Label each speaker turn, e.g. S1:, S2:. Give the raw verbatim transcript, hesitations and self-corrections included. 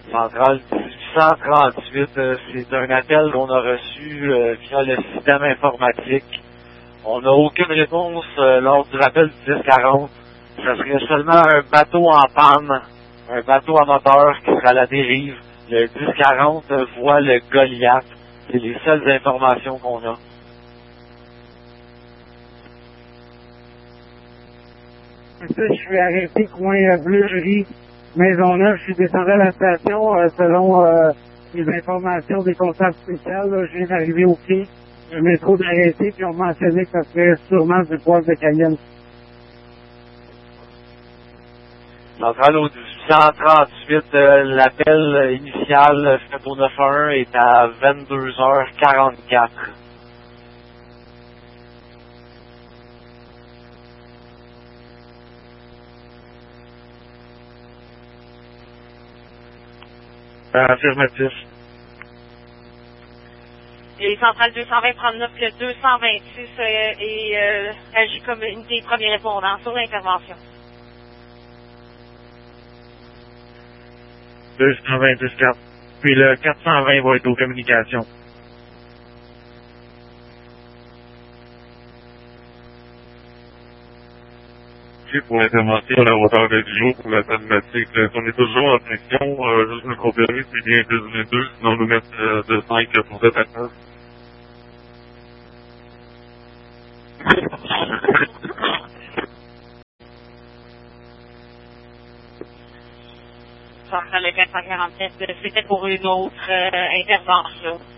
S1: Centrale dix-huit cent trente-huit, euh, c'est un appel qu'on a reçu euh, via le système informatique. On n'a aucune réponse euh, lors du rappel du dix quarante. Ça serait seulement un bateau en panne, un bateau à moteur qui sera à la dérive. Le dix quarante euh, voit le Goliath. C'est les seules informations qu'on a.
S2: Je suis arrêté coin euh, Bleugerie, Maisonneuve. Je suis descendu à la station euh, selon euh, les informations des comptables spéciales. Là, je viens d'arriver au quai, le métro d'arrêté, puis on mentionnait que ça serait sûrement du poivre de Cayenne.
S1: Centrale au dix-huit cent trente-huit, euh, l'appel initial fait au neuf un un est à vingt-deux heures quarante-quatre. Affirmatif.
S3: Et centrale deux cent vingt trente-neuf, le deux cent vingt-six euh, et euh, agit comme unité premier répondant sur l'intervention.
S1: deux cent vingt quatre. Puis le quatre cent vingt va être aux communications. Pour l'intervention à la hauteur de Gio pour la thématique. On est toujours en section, euh, juste me confirmer si c'est bien deux deux, sinon nous mettre euh, de cinq pour cette attaque.
S3: Centrale quatre cent quarante-sept, c'était pour une autre euh, intervention.